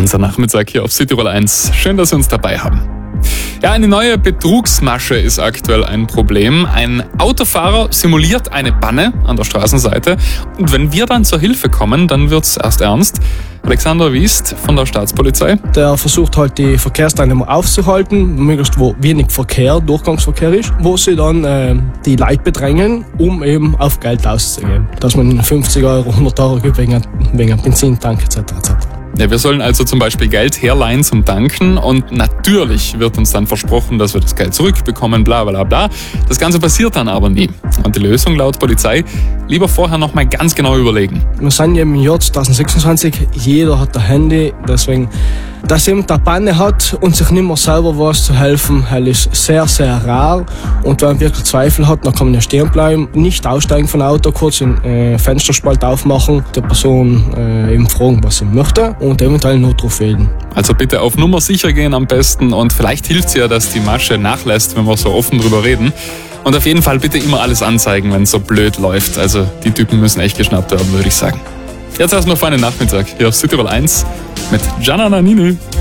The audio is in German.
unser Nachmittag hier auf Südtirol 1. Schön, dass Sie uns dabei haben. Ja, eine neue Betrugsmasche ist aktuell ein Problem. Ein Autofahrer simuliert eine Panne an der Straßenseite und wenn wir dann zur Hilfe kommen, dann wird's erst ernst. Alexander Wiest von der Staatspolizei. Der versucht halt die Verkehrsteilnehmer aufzuhalten, möglichst wo wenig Verkehr, Durchgangsverkehr ist, wo sie dann die Leute bedrängen, um eben auf Geld auszugeben. Dass man ihnen 50 Euro, 100 Euro gibt wegen einem Benzintank etc. etc. Ja, wir sollen also zum Beispiel Geld herleihen zum Tanken und natürlich wird uns dann versprochen, dass wir das Geld zurückbekommen, bla bla bla. Das Ganze passiert dann aber nie. Und die Lösung laut Polizei, lieber vorher nochmal ganz genau überlegen. Wir sind ja im Jahr 2026, jeder hat ein Handy, deswegen, dass jemand eine Panne hat und sich nicht mehr selber weiß zu helfen, ist sehr, sehr rar. Und wenn man wirklich Zweifel hat, dann kann man ja stehen bleiben, nicht aussteigen von Auto, kurz den Fensterspalt aufmachen, der Person eben fragen, was sie möchte und eventuell Notruf wählen. Also bitte auf Nummer sicher gehen am besten und vielleicht hilft es ja, dass die Masche nachlässt, wenn wir so offen drüber reden. Und auf jeden Fall bitte immer alles anzeigen, wenn es so blöd läuft. Also die Typen müssen echt geschnappt werden, würde ich sagen. Jetzt erstmal für einen Nachmittag hier auf Südtirol 1 mit Gianna Nannini.